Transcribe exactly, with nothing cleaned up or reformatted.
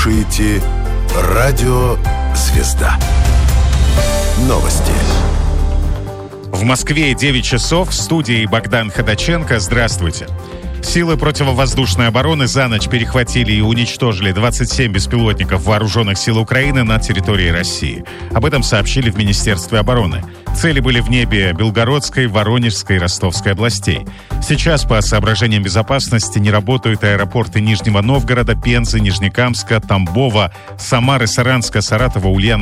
слушаете Радио «Звезда». Новости. В Москве девять часов. В студии Богдан Ходаченко. Здравствуйте. Силы противовоздушной обороны за ночь перехватили и уничтожили двадцать семь беспилотников вооруженных сил Украины на территории России. Об этом сообщили в Министерстве обороны. Цели были в небе Белгородской, Воронежской и Ростовской областей. Сейчас по соображениям безопасности не работают аэропорты Нижнего Новгорода, Пензы, Нижнекамска, Тамбова, Самары, Саранска, Саратова, Ульяновска